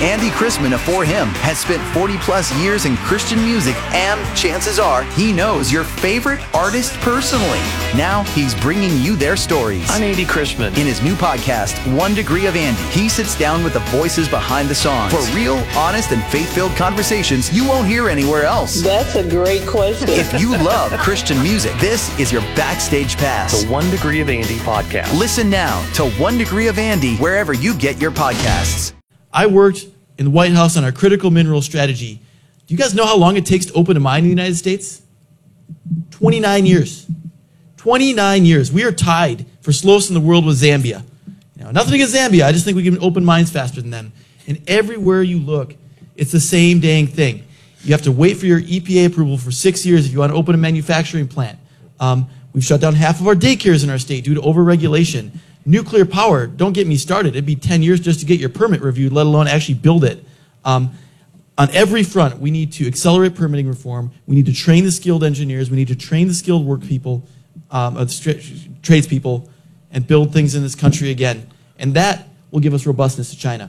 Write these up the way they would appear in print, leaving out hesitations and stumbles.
Andy Chrisman of For Him has spent 40-plus years in Christian music, and chances are he knows your favorite artist personally. Now he's bringing you their stories. I'm Andy Chrisman. In his new podcast, 1 Degree of Andy, he sits down with the voices behind the songs for real, honest, and faith-filled conversations you won't hear anywhere else. That's a great question. If you love Christian music, this is your backstage pass. The 1 Degree of Andy podcast. Listen now to 1 Degree of Andy wherever you get your podcasts. I worked in the White House on our critical mineral strategy. Do you guys know how long it takes to open a mine in the United States? 29 years. 29 years. We are tied for slowest in the world with Zambia. Now, nothing against Zambia. I just think we can open mines faster than them. And everywhere you look, it's the same dang thing. You have to wait for your EPA approval for 6 years if you want to open a manufacturing plant. We've shut down half of our daycares in our state due to overregulation. Nuclear power, don't get me started. It'd be 10 years just to get your permit reviewed, let alone actually build it. On every front, we need to accelerate permitting reform. We need to train the skilled engineers. We need to train the skilled work people, tradespeople, and build things in this country again. And that will give us robustness to China.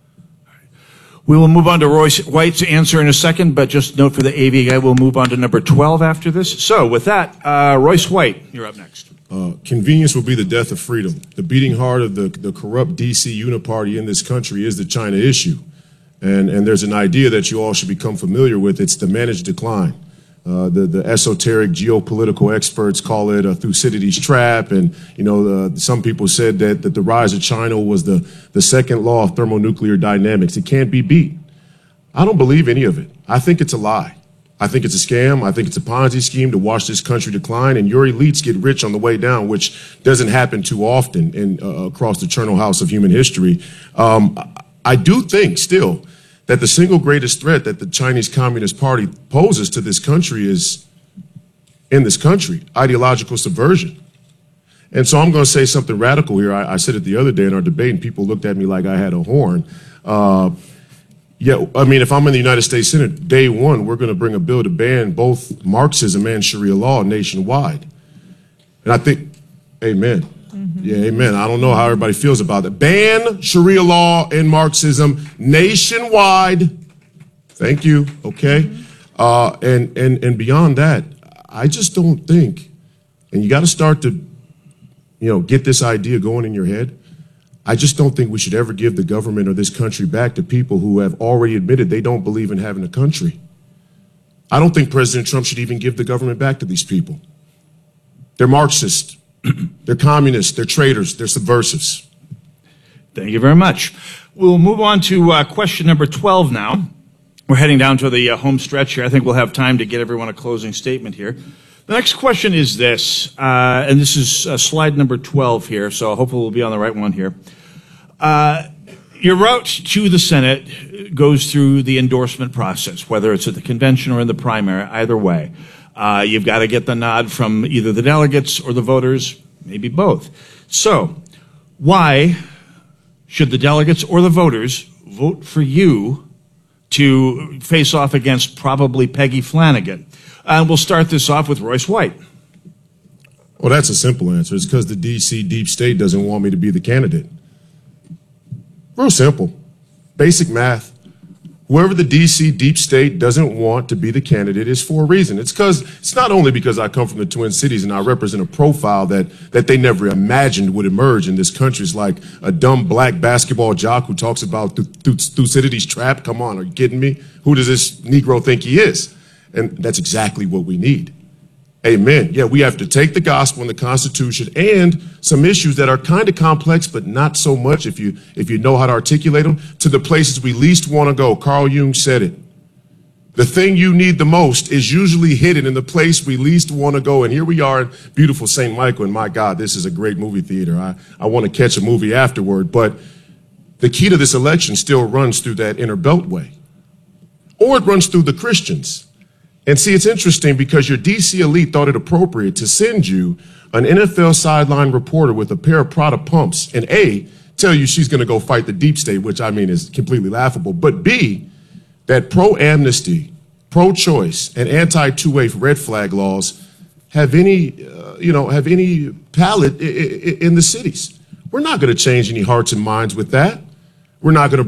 We will move on to Royce White's answer in a second, but just note for the AV guy, we'll move on to number 12 after this. So with that, Royce White, you're up next. Convenience will be the death of freedom. The beating heart of the corrupt D.C. uniparty in this country is the China issue. And there's an idea that you all should become familiar with. It's the managed decline. The esoteric geopolitical experts call it a Thucydides trap. And, some people said that the rise of China was the second law of thermonuclear dynamics. It can't be beat. I don't believe any of it. I think it's a lie. I think it's a scam. I think it's a Ponzi scheme to watch this country decline, and your elites get rich on the way down, which doesn't happen too often across the Chernal House of human history. I do think still that the single greatest threat that the Chinese Communist Party poses to this country is, in this country, ideological subversion. And so I'm going to say something radical here. I said it the other day in our debate, and people looked at me like I had a horn. If I'm in the United States Senate, day one, we're going to bring a bill to ban both Marxism and Sharia law nationwide. And I think, amen. Mm-hmm. Yeah, amen. I don't know how everybody feels about that. Ban Sharia law and Marxism nationwide. Thank you. Okay. Mm-hmm. And beyond that, I just don't think, and you got to start to, get this idea going in your head. I just don't think we should ever give the government or this country back to people who have already admitted they don't believe in having a country. I don't think President Trump should even give the government back to these people. They're Marxists, they're communists, they're traitors, they're subversives. Thank you very much. We'll move on to question number 12 now. We're heading down to the home stretch here. I think we'll have time to get everyone a closing statement here. The next question is this, and this is slide number 12 here, so hopefully we'll be on the right one here. Your route to the Senate goes through the endorsement process, whether it's at the convention or in the primary, either way. You've got to get the nod from either the delegates or the voters, maybe both. So, why should the delegates or the voters vote for you to face off against probably Peggy Flanagan? And we'll start this off with Royce White. Well, that's a simple answer. It's because the D.C. deep state doesn't want me to be the candidate. Real simple. Basic math. Whoever the D.C. deep state doesn't want to be the candidate is for a reason. It's not only because I come from the Twin Cities and I represent a profile that they never imagined would emerge in this country. It's like a dumb black basketball jock who talks about Thucydides trap. Come on, are you kidding me? Who does this Negro think he is? And that's exactly what we need. Amen. Yeah, we have to take the gospel and the Constitution and some issues that are kind of complex, but not so much if you know how to articulate them, to the places we least want to go. Carl Jung said it. The thing you need the most is usually hidden in the place we least want to go. And here we are in beautiful St. Michael, and my God, this is a great movie theater. I want to catch a movie afterward, but the key to this election still runs through that inner beltway. Or it runs through the Christians. And see, it's interesting because your D.C. elite thought it appropriate to send you an NFL sideline reporter with a pair of Prada pumps and A, tell you she's going to go fight the deep state, which I mean is completely laughable, but B, that pro-amnesty, pro-choice, and anti-2A red flag laws have any palate in the cities. We're not going to change any hearts and minds with that. We're not going to